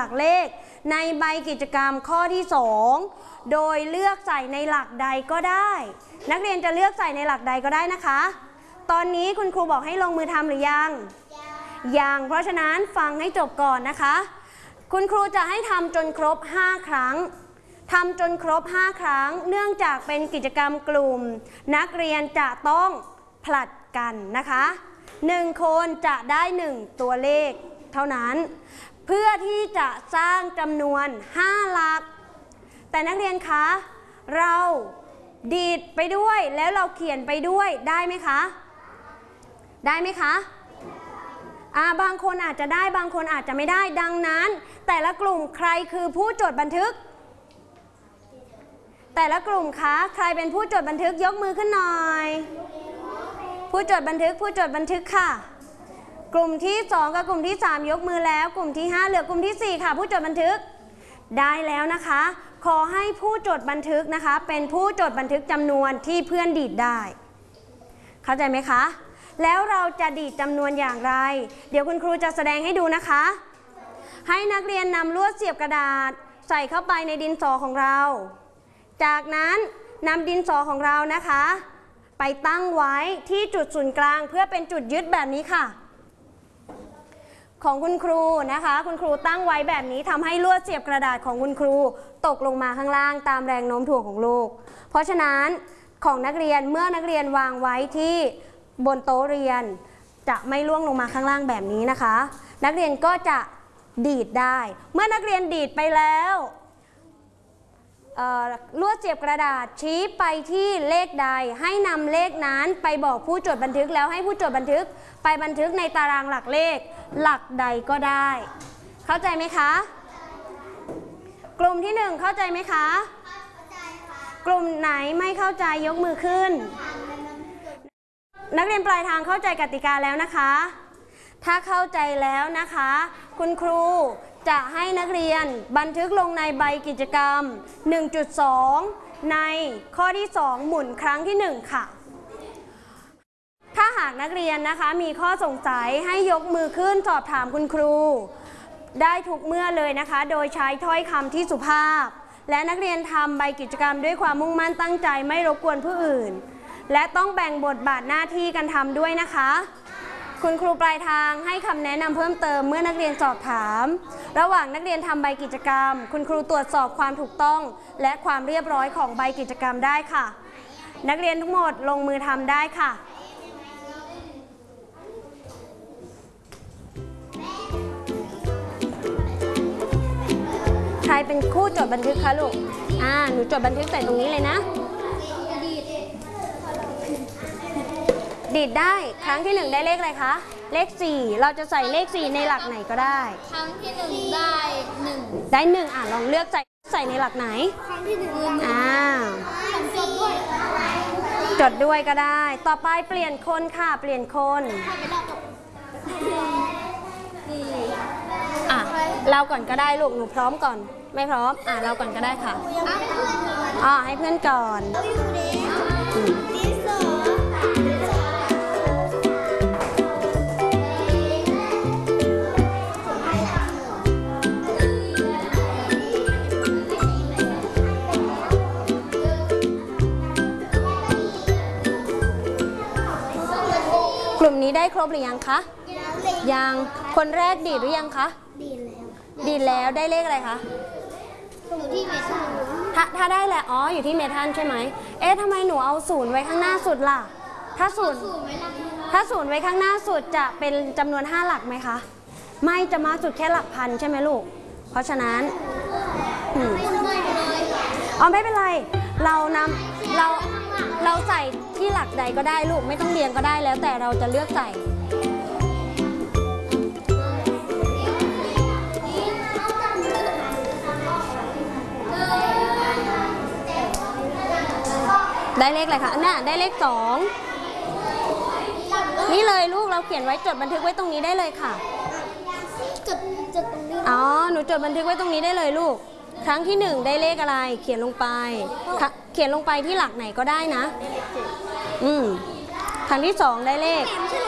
ลักเลขในใบกิจกรรมข้อที่2โดยเลือกใส่ในหลักใดก็ได้นักเรียนจะเลือกใส่ในหลักใดก็ได้นะคะตอนนี้คุณครูบอกให้ลงมือทำหรือยังยังเพราะฉะนั้นฟังให้จบก่อนนะคะคุณครูจะให้ทำจนครบ5ครั้งทำจนครบ5ครั้งเนื่องจากเป็นกิจกรรมกลุ่มนักเรียนจะต้องผลัดกันนะคะ1คนจะได้1ตัวเลขเท่านั้นเพื่อที่จะสร้างจำนวน5หลักแต่นักเรียนคะเราดีดไปด้วยแล้วเราเขียนไปด้วยได้ไหมคะได้ไหมคะบางคนอาจจะได้บางคนอาจจะไม่ได้ดังนั้นแต่ละกลุ่มใครคือผู้จดบันทึกแต่ละกลุ่มคะใครเป็นผู้จดบันทึกยกมือขึ้นหน่อยผู้จดบันทึกค่ะกลุ่มที่2กับกลุ่มที่3ยกมือแล้วกลุ่มที่5เหลือกลุ่มที่4ค่ะผู้จดบันทึกได้แล้วนะคะขอให้ผู้จดบันทึกนะคะเป็นผู้จดบันทึกจำนวนที่เพื่อนดีดได้เข้าใจไหมคะแล้วเราจะดีดจำนวนอย่างไรเดี๋ยวคุณครูจะแสดงให้ดูนะคะให้นักเรียนนำลวดเสียบกระดาษใส่เข้าไปในดินสอของเราจากนั้นนำดินสอของเรานะคะไปตั้งไว้ที่จุดศูนย์กลางเพื่อเป็นจุดยึดแบบนี้ค่ะของคุณครูนะคะคุณครูตั้งไว้แบบนี้ทำให้ลวดเสียบกระดาษของคุณครูตกลงมาข้างล่างตามแรงโน้มถ่วงของลูกเพราะฉะนั้นของนักเรียนเมื่อนักเรียนวางไว้ที่บนโต๊ะเรียนจะไม่ล่วงลงมาข้างล่างแบบนี้นะคะนักเรียนก็จะดีดได้เมื่อนักเรียนดีดไปแล้วลวดเสียบกระดาษชี้ไปที่เลขใดให้นำเลขนั้นไปบอกผู้จดบันทึกแล้วให้ผู้จดบันทึกไปบันทึกในตารางหลักเลขหลักใดก็ได้เข้าใจไหมคะกลุ่มที่1เข้าใจไหมคะกลุ่มไหนไม่เข้าใจยกมือขึ้นนักเรียนปลายทางเข้าใจกติกาแล้วนะคะถ้าเข้าใจแล้วนะคะคุณครูจะให้นักเรียนบันทึกลงในใบกิจกรรม 1.2 ในข้อที่2หมุนครั้งที่1ค่ะถ้าหากนักเรียนนะคะมีข้อสงสัยให้ยกมือขึ้นสอบถามคุณครูได้ทุกเมื่อเลยนะคะโดยใช้ถ้อยคำที่สุภาพและนักเรียนทำใบกิจกรรมด้วยความมุ่งมั่นตั้งใจไม่รบกวนผู้อื่นและต้องแบ่งบทบาทหน้าที่กันทำด้วยนะคะคุณครูปลายทางให้คำแนะนำเพิ่มเติมเมื่อนักเรียนสอบถามระหว่างนักเรียนทำใบกิจกรรมคุณครูตรวจสอบความถูกต้องและความเรียบร้อยของใบกิจกรรมได้ค่ะนักเรียนทั้งหมดลงมือทำได้ค่ะใครเป็นคู่จดบันทึกคะลูกหนูจดบันทึกใส่ตรงนี้เลยนะดีดได้ครั้งที่1ได้เลขอะไรคะเลข4เราจะใส่เลข4ในหลักไหนก็ได้ครั้งที่1ได้1 ได้1ลองเลือกใส่ในหลักไหนครั้งที่1 จดด้วยก็ได้ต่อไปเปลี่ยนคนค่ะเปลี่ยนคนเราก่อนก็ได้ลูกหนูพร้อมก่อนไม่พร้อมเราก่อนก็ได้ค่ะให้เพื่อนก่อนกลุ่มนี้ได้ครบหรือยังคะยังคนแรกดีดหรือยังคะดีดแล้วได้เลขอะไรคะอยู่ที่เมทัลถ้าได้แล้วอยู่ที่เมทัลใช่ไหมทำไมหนูเอา0ไว้ข้างหน้าสุดล่ะถ้า0ไว้ข้างหน้าสุดจะเป็นจำนวน5หลักไหมคะไม่จะมากสุดแค่หลักพันใช่ไหมลูกเพราะฉะนั้นไม่เป็นไรเราใส่ที่หลักใดก็ได้ลูกไม่ต้องเรียงก็ได้แล้วแต่เราจะเลือกใส่ได้เลขอะไรคะได้เลข2นี่เลยลูกเราเขียนไว้จดบันทึกไว้ตรงนี้ได้เลยค่ะจดตรงนี้หนูจดบันทึกไว้ตรงนี้ได้เลยลูกครั้งที่1ได้เลขอะไรเขียนลงไปที่หลักไหนก็ได้นะครั้งที่2ได้เลข